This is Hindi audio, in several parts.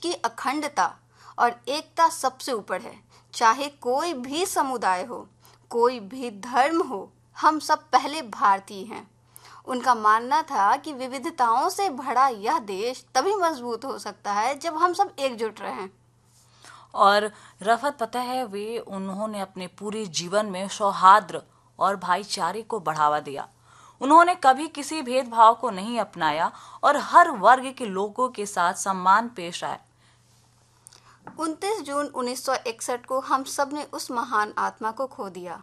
की अखंडता और एकता सबसे ऊपर है। चाहे कोई भी समुदाय हो, कोई भी धर्म हो, हम सब पहले भारतीय हैं। उनका मानना था कि विविधताओं से भरा यह देश तभी मजबूत हो सकता है जब हम सब एकजुट रहें। और रफत पता है, वे उन्होंने अपने पूरे जीवन में सौहार्द और भाईचारे को बढ़ावा दिया। उन्होंने कभी किसी भेदभाव को नहीं अपनाया और हर वर्ग के लोगों के साथ सम्मान पेश आए। 29 जून 1961 को हम सब ने उस महान आत्मा को खो दिया।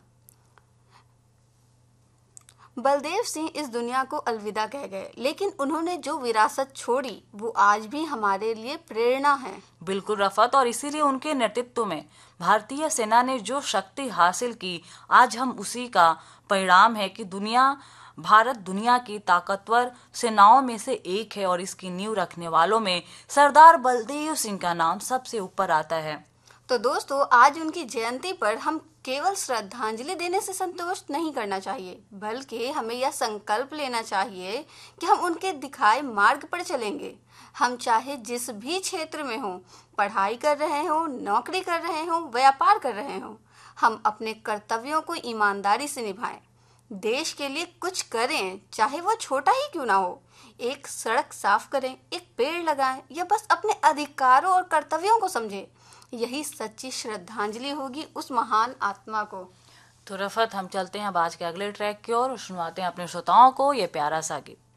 बलदेव सिंह इस दुनिया को अलविदा कह गए, लेकिन उन्होंने जो विरासत छोड़ी वो आज भी हमारे लिए प्रेरणा है। बिल्कुल रफत, और इसीलिए उनके नेतृत्व में भारतीय सेना ने जो शक्ति हासिल की, आज हम उसी का परिणाम है कि भारत दुनिया की ताकतवर सेनाओं में से एक है और इसकी नींव रखने वालों में सरदार बलदेव सिंह का नाम सबसे ऊपर आता है। तो दोस्तों, आज उनकी जयंती पर हम केवल श्रद्धांजलि देने से संतुष्ट नहीं करना चाहिए, बल्कि हमें यह संकल्प लेना चाहिए कि हम उनके दिखाए मार्ग पर चलेंगे। हम चाहे जिस भी क्षेत्र में हों, पढ़ाई कर रहे हों, नौकरी कर रहे हों, व्यापार कर रहे हों, हम अपने कर्तव्यों को ईमानदारी से निभाएं। देश के लिए कुछ करें, चाहे वो छोटा ही क्यों ना हो। एक सड़क साफ करें, एक पेड़ लगाएं, या बस अपने अधिकारों और कर्तव्यों को समझें। यही सच्ची श्रद्धांजलि होगी उस महान आत्मा को। तो रफत, हम चलते हैं अब आज के अगले ट्रैक की ओर और सुनवाते हैं अपने श्रोताओं को ये प्यारा सा गीत।